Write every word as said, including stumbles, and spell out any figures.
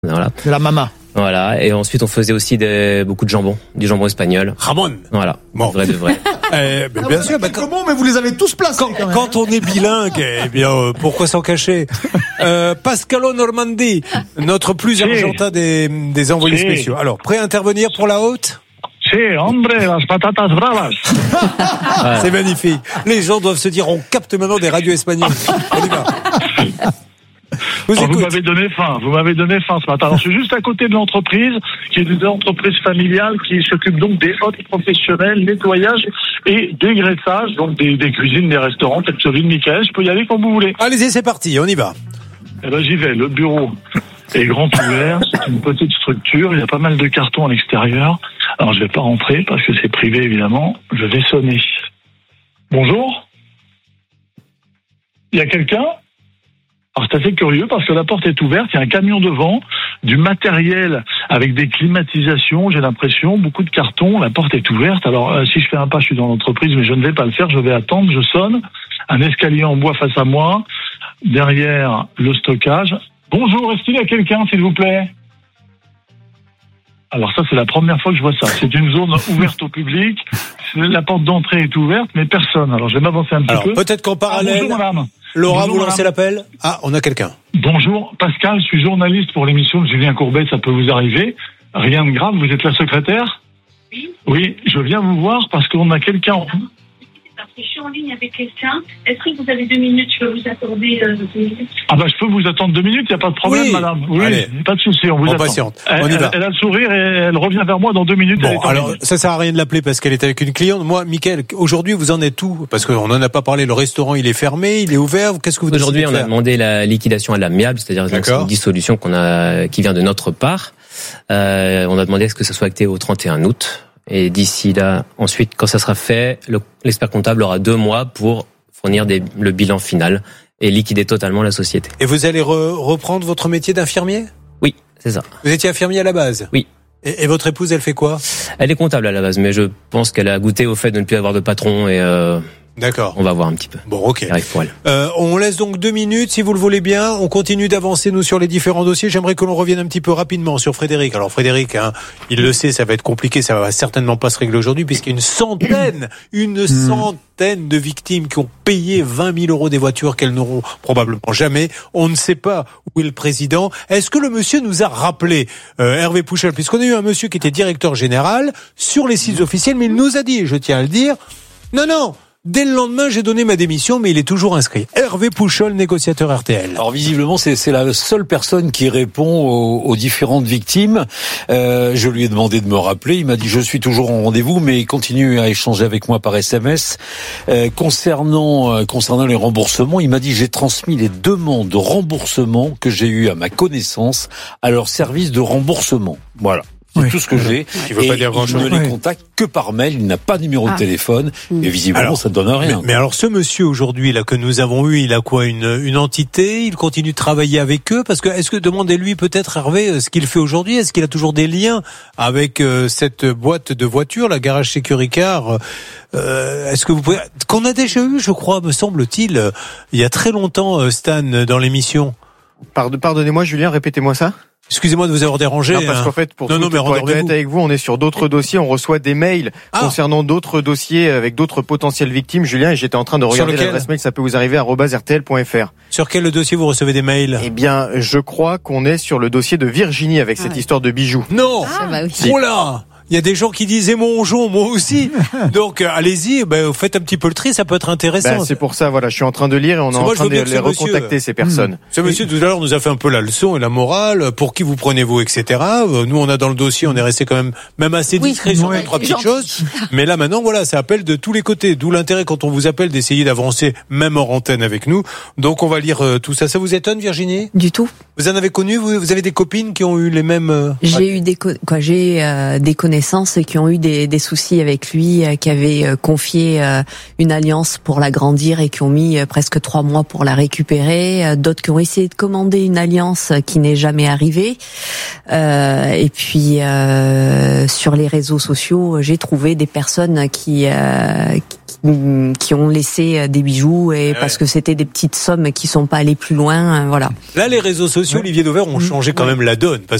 Voilà. De la mama. Voilà. Et ensuite, on faisait aussi des, beaucoup de jambon, du jambon espagnol. Ramon. Voilà. Bon. Vrai de vrai. Eh, ben, bien sûr. Bah, comment, mais vous les avez tous placés. Quand, quand, même. quand on est bilingue, eh bien, euh, pourquoi s'en cacher? euh, Pascalo Normandi, notre plus Si. argentin des, des envoyés Si. spéciaux. Alors, prêt à intervenir pour la haute? Si, hombre, las patatas bravas. Ouais. C'est magnifique. Les gens doivent se dire, on capte maintenant des radios espagnoles. On y va. Vous Alors, vous écoutez. m'avez donné faim, vous m'avez donné faim ce matin. Alors, je suis juste à côté de l'entreprise, qui est une entreprise familiale qui s'occupe donc des hôtes professionnels, nettoyage et dégraissage, donc des, des cuisines, des restaurants, peut-être celui de Michael. Je peux y aller quand vous voulez. Allez-y, c'est parti, on y va. Eh ben, j'y vais. Le bureau est grand ouvert, c'est une petite structure, il y a pas mal de cartons à l'extérieur. Alors, je vais pas rentrer parce que c'est privé, évidemment. Je vais sonner. Bonjour? Il y a quelqu'un? Alors c'est assez curieux parce que la porte est ouverte, il y a un camion devant, du matériel avec des climatisations, j'ai l'impression, beaucoup de cartons, la porte est ouverte. Alors euh, si je fais un pas, je suis dans l'entreprise, mais je ne vais pas le faire, je vais attendre, je sonne, un escalier en bois face à moi, derrière le stockage. Bonjour, est-ce qu'il y a quelqu'un, s'il vous plaît? Alors ça, c'est la première fois que je vois ça. C'est une zone ouverte au public, la porte d'entrée est ouverte, mais personne. Alors je vais m'avancer un petit Alors, peu. peut-être qu'en Ah, parallèle, bonjour madame. Laura, Bonjour, vous lancez madame. l'appel? Ah, on a quelqu'un. Bonjour, Pascal, je suis journaliste pour l'émission de Julien Courbet, ça peut vous arriver. Rien de grave, vous êtes la secrétaire? Oui. Oui, je viens vous voir parce qu'on a quelqu'un en... Parce que je suis en ligne avec quelqu'un. Est-ce que vous avez deux minutes? Je peux vous accorder euh, deux minutes. Ah bah je peux vous attendre deux minutes, il n'y a pas de problème Oui. madame. Oui, Allez. pas de souci, on vous On attend. patiente. Elle, On y elle- va. elle a le sourire et elle revient vers moi dans deux minutes. elle Bon, est en alors, ligne. ça sert à rien de l'appeler parce qu'elle est avec une cliente. Moi, Mickaël, aujourd'hui, vous en êtes où? Parce qu'on n'en a pas parlé, le restaurant, il est fermé, il est ouvert. Qu'est-ce que vous Aujourd'hui, décidez on de a faire? demandé la liquidation à l'amiable, c'est-à-dire donc, c'est D'accord. une dissolution qu'on a, qui vient de notre part. Euh, on a demandé à ce que ça soit acté au trente et un août. Et d'ici là, ensuite, quand ça sera fait, le, l'expert comptable aura deux mois pour fournir des, le bilan final et liquider totalement la société. Et vous allez re- reprendre votre métier d'infirmier? Oui, c'est ça. Vous étiez infirmier à la base? Oui. Et, et votre épouse, elle fait quoi? Elle est comptable à la base, mais je pense qu'elle a goûté au fait de ne plus avoir de patron et euh, D'accord. on va voir un petit peu. Bon, ok. Ce qui arrive pour elle. Euh, on laisse donc deux minutes, si vous le voulez bien. On continue d'avancer, nous, sur les différents dossiers. J'aimerais que l'on revienne un petit peu rapidement sur Frédéric. Alors, Frédéric, hein, il le sait, ça va être compliqué, ça va certainement pas se régler aujourd'hui, puisqu'il y a une centaine, une centaine de victimes qui ont payé vingt mille euros des voitures qu'elles n'auront probablement jamais. On ne sait pas où est le président. Est-ce que le monsieur nous a rappelé, euh, Hervé Pouchel, puisqu'on a eu un monsieur qui était directeur général sur les sites officiels, mais il nous a dit, je tiens à le dire, non, non, dès le lendemain, j'ai donné ma démission, mais il est toujours inscrit. Hervé Pouchol, négociateur R T L. Alors visiblement, c'est, c'est la seule personne qui répond aux, aux différentes victimes. Euh, je lui ai demandé de me rappeler. Il m'a dit je suis toujours en rendez-vous, mais il continue à échanger avec moi par S M S. Euh, concernant euh, concernant les remboursements, il m'a dit j'ai transmis les demandes de remboursement que j'ai eues à ma connaissance à leur service de remboursement. Voilà. C'est Oui. tout ce que j'ai. Qui veut Et pas dire il grand-chose. ne les Oui. contacte que par mail. Il n'a pas de numéro Ah. de téléphone. Et visiblement, Alors, ça ne donne rien. Mais, mais alors, ce monsieur aujourd'hui là que nous avons eu, il a quoi, une, une entité? Il continue de travailler avec eux? Parce que est-ce que demandez-lui peut-être Hervé ce qu'il fait aujourd'hui? Est-ce qu'il a toujours des liens avec euh, cette boîte de voitures, la Garage Securicar? euh, Est-ce que vous pouvez qu'on a déjà eu, je crois, me semble-t-il, euh, il y a très longtemps, euh, Stan, dans l'émission. Pardon- Pardonnez-moi, Julien, répétez-moi ça. Excusez-moi de vous avoir dérangé. Non, parce hein. qu'en fait, pour, Non, tout, non, mais pour être rendormez-vous. honnête avec vous, on est sur d'autres dossiers, on reçoit des mails Ah. concernant d'autres dossiers avec d'autres potentielles victimes, Julien, et j'étais en train de Sur regarder lequel l'adresse mail, ça peut vous arriver, arobase r t l point f r. Sur quel dossier vous recevez des mails? Eh bien, je crois qu'on est sur le dossier de Virginie avec cette ouais. histoire de bijoux. Non. Ah, bah oui. Oh là, il y a des gens qui disaient mon jonc, moi aussi. Donc euh, allez-y, ben, faites un petit peu le tri, ça peut être intéressant. Ben, c'est pour ça, voilà, je suis en train de lire et on est Parce que en moi, je train veux de bien que les ce monsieur- recontacter, ces personnes. Ce monsieur tout à l'heure nous a fait un peu la leçon et la morale. Pour qui vous prenez-vous, et cetera. Euh, Nous, on a dans le dossier, on est resté quand même, même assez Oui. discret sur Ouais. deux, trois petites Gentil. choses. Mais là, maintenant, voilà, ça appelle de tous les côtés. D'où l'intérêt quand on vous appelle d'essayer d'avancer, même hors antenne avec nous. Donc, on va lire euh, tout ça. Ça vous étonne, Virginie? Du tout. Vous en avez connu? Vous, vous avez des copines qui ont eu les mêmes... euh, J'ai eu des co- quoi, j'ai euh, des connaissances qui ont eu des, des soucis avec lui, euh, qui avaient euh, confié euh, une alliance pour l'agrandir et qui ont mis euh, presque trois mois pour la récupérer. Euh, d'autres qui ont essayé de commander une alliance qui n'est jamais arrivée. Euh, et puis euh, sur les réseaux sociaux, j'ai trouvé des personnes qui, euh, qui qui ont laissé des bijoux et ouais. parce que c'était des petites sommes qui sont pas allées plus loin, voilà. Là, les réseaux sociaux, Olivier Dauvert, ont changé quand même la donne. Parce